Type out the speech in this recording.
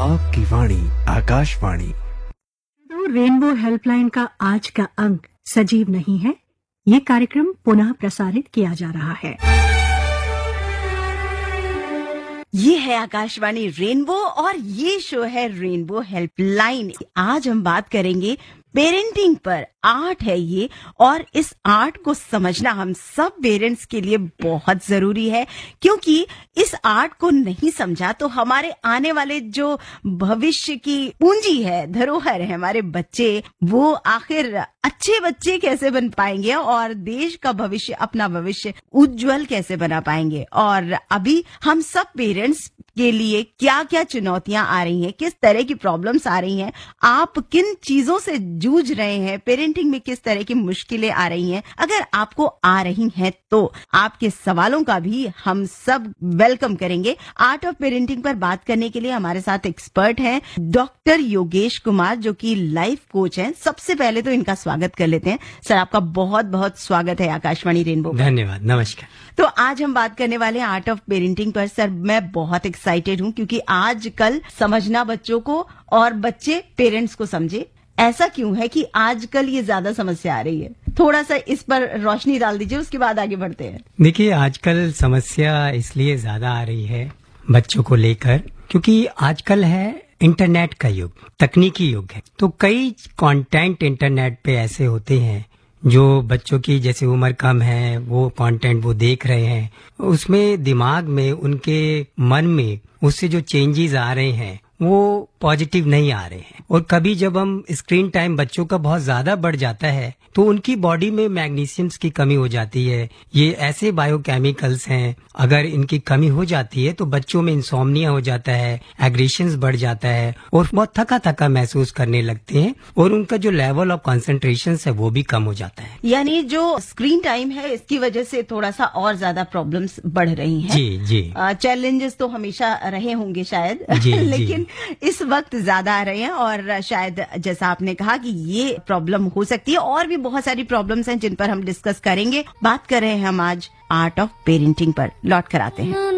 आपकी वाणी आकाशवाणी। तो rainbow helpline का आज का अंक सजीव नहीं है। ये कार्यक्रम पुनः प्रसारित किया जा रहा है। ये है आकाशवाणी रेनबो और ये शो है रेनबो हेल्पलाइन। आज हम बात करेंगे पेरेंटिंग पर। आर्ट है ये, और इस आर्ट को समझना हम सब पेरेंट्स के लिए बहुत जरूरी है, क्योंकि इस आर्ट को नहीं समझा तो हमारे आने वाले जो भविष्य की पूंजी है, धरोहर है, हमारे बच्चे, वो आखिर अच्छे बच्चे कैसे बन पाएंगे और देश का भविष्य, अपना भविष्य उज्जवल कैसे बना पाएंगे। और अभी हम सब पेरेंट्स के लिए क्या क्या चुनौतियां आ रही हैं, किस तरह की प्रॉब्लम्स आ रही हैं, आप किन चीजों से जूझ रहे हैं, पेरेंटिंग में किस तरह की मुश्किलें आ रही हैं, अगर आपको आ रही हैं तो आपके सवालों का भी हम सब वेलकम करेंगे। आर्ट ऑफ पेरेंटिंग पर बात करने के लिए हमारे साथ एक्सपर्ट हैं डॉक्टर योगेश कुमार, जो कि लाइफ कोच हैं। सबसे पहले तो इनका स्वागत कर लेते हैं। सर, आपका बहुत बहुत स्वागत है आकाशवाणी रेनबो। धन्यवाद, नमस्कार। तो आज हम बात करने वाले हैं आर्ट ऑफ पेरेंटिंग पर। सर, मैं बहुत एक्साइटेड हूं, क्योंकि आजकल समझना बच्चों को और बच्चे पेरेंट्स को समझे, ऐसा क्यों है कि आजकल ये ज्यादा समस्या आ रही है? थोड़ा सा इस पर रोशनी डाल दीजिए, उसके बाद आगे बढ़ते हैं। देखिए, आजकल समस्या इसलिए ज्यादा आ रही है बच्चों को लेकर, क्योंकि आजकल है इंटरनेट का युग, तकनीकी युग है। तो कई कंटेंट इंटरनेट पे ऐसे होते हैं जो बच्चों की जैसे उम्र कम है, वो कंटेंट वो देख रहे हैं, उसमें दिमाग में, उनके मन में उससे जो चेंजेस आ रहे हैं वो पॉजिटिव नहीं आ रहे हैं। और कभी जब हम स्क्रीन टाइम बच्चों का बहुत ज्यादा बढ़ जाता है तो उनकी बॉडी में मैग्नीशियम्स की कमी हो जाती है। ये ऐसे बायोकेमिकल्स हैं, अगर इनकी कमी हो जाती है तो बच्चों में इंसोम्निया हो जाता है, एग्रेशंस बढ़ जाता है और बहुत थका थका महसूस करने लगते हैं, और उनका जो लेवल ऑफ कंसंट्रेशन है वो भी कम हो जाता है। यानी जो स्क्रीन टाइम है, इसकी वजह से थोड़ा सा और ज्यादा प्रॉब्लम्स बढ़ रही हैं। जी जी। चैलेंजेस तो हमेशा रहे होंगे शायद, जी, लेकिन इस वक्त ज्यादा आ रहे हैं। और शायद जैसा आपने कहा कि ये प्रॉब्लम हो सकती है, और भी बहुत सारी प्रॉब्लम्स हैं जिन पर हम डिस्कस करेंगे। बात कर रहे हैं हम आज आर्ट ऑफ पेरेंटिंग पर। लौट कर आते हैं।